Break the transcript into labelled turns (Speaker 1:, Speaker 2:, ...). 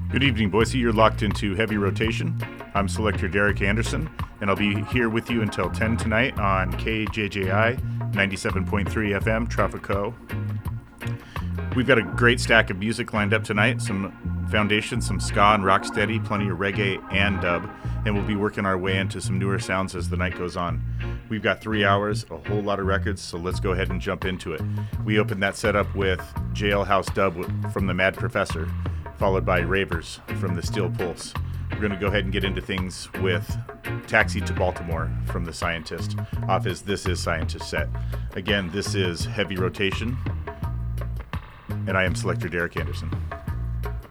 Speaker 1: Good evening, Boise. You're locked into Heavy Rotation. I'm Selector Derek Anderson, and I'll be here with you until 10 tonight on KJJI 97.3 FM, Trafico. We've got a great stack of music lined up tonight, some Foundation, some ska and rocksteady, plenty of reggae and dub, and we'll be working our way into some newer sounds as the night goes on. We've got 3 hours, a whole lot of records, so let's go ahead and jump into it. We opened that setup with Jailhouse Dub from the Mad Professor, followed by Ravers from the Steel Pulse. We're going to go ahead and get into things with Taxi to Baltimore from The Scientist off his This Is Scientist set. Again, this is Heavy Rotation, and I am Selector Derek Anderson.